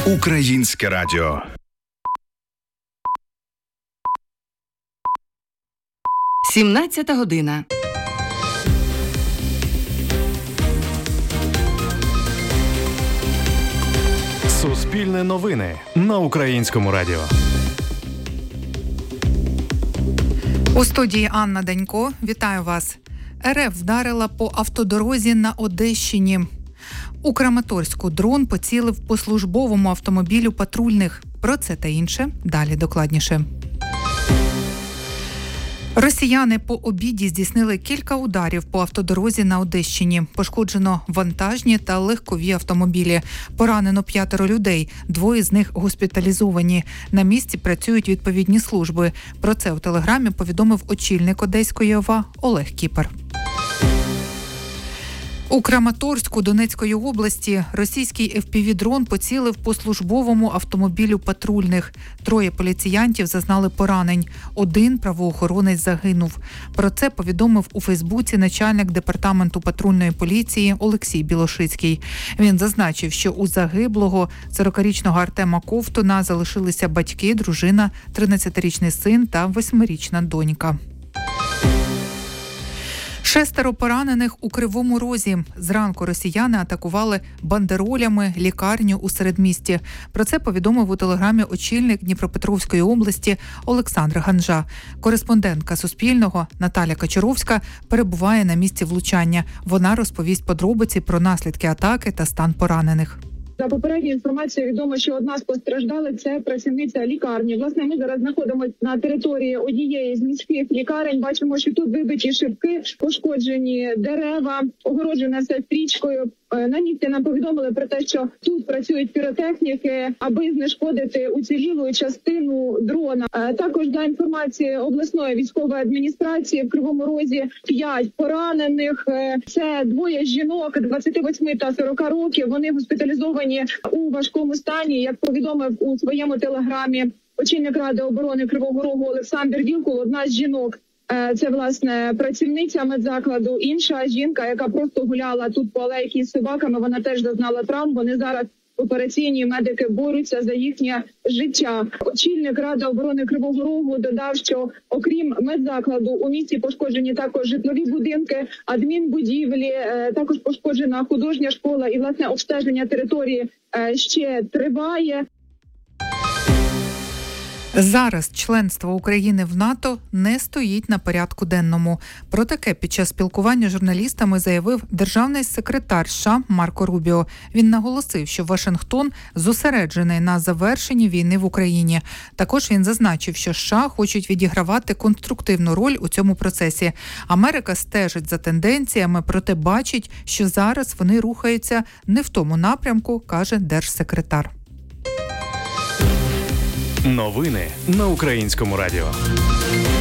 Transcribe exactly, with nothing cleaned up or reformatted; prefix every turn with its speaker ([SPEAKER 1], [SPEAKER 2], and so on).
[SPEAKER 1] Українське радіо.
[SPEAKER 2] сімнадцята година.
[SPEAKER 3] Суспільне новини на Українському радіо.
[SPEAKER 4] У студії Анна Данько. Вітаю вас. РФ вдарила по автодорозі на Одещині. У Краматорську дрон поцілив по службовому автомобілю патрульних. Про це та інше далі докладніше. Росіяни по обіді здійснили кілька ударів по автодорозі на Одещині. Пошкоджено вантажні та легкові автомобілі. Поранено п'ятеро людей, двоє з них госпіталізовані. На місці працюють відповідні служби. Про це у Телеграмі повідомив очільник Одеської ОВА Олег Кіпер. У Краматорську Донецької області російський еф пі ві-дрон поцілив по службовому автомобілю патрульних. Троє поліціянтів зазнали поранень. Один правоохоронець загинув. Про це повідомив у Фейсбуці начальник департаменту патрульної поліції Олексій Білошицький. Він зазначив, що у загиблого сорокарічного Артема Ковтуна залишилися батьки, дружина, тринадцятирічний син та восьмирічна донька. Шестеро поранених у Кривому Розі. Зранку росіяни атакували бандеролями лікарню у середмісті. Про це повідомив у Телеграмі очільник Дніпропетровської області Олександр Ганжа. Кореспондентка Суспільного Наталя Качуровська перебуває на місці влучання. Вона розповість подробиці про наслідки атаки та стан поранених.
[SPEAKER 5] За попередньою інформацією відомо, що одна з постраждалих – це працівниця лікарні. Власне, ми зараз знаходимося на території однієї з міських лікарень. Бачимо, що тут вибиті шибки, пошкоджені дерева, огороджена все стрічкою. На місці нам повідомили про те, що тут працюють піротехніки, аби знешкодити уцілілу частину дрона. Також за інформацією обласної військової адміністрації в Кривому Розі п'ять поранених. Це двоє жінок двадцяти восьми та сорока років. Вони госпіталізовані у важкому стані, як повідомив у своєму телеграмі очільник Ради оборони Кривого Рогу Олександр Вілкул. Одна з жінок – це, власне, працівниця медзакладу. Інша жінка, яка просто гуляла тут по алейці з собаками, вона теж зазнала травм. Вони зараз операційні, медики борються за їхнє життя. Очільник Ради оборони Кривого Рогу додав, що окрім медзакладу у місті пошкоджені також житлові будинки, адмінбудівлі, також пошкоджена художня школа і, власне, обстеження території ще триває.
[SPEAKER 4] Зараз членство України в НАТО не стоїть на порядку денному. Про таке під час спілкування з журналістами заявив державний секретар США Марко Рубіо. Він наголосив, що Вашингтон зосереджений на завершенні війни в Україні. Також він зазначив, що США хочуть відігравати конструктивну роль у цьому процесі. Америка стежить за тенденціями, проте бачить, що зараз вони рухаються не в тому напрямку, каже держсекретар.
[SPEAKER 3] Новини на Українському радіо.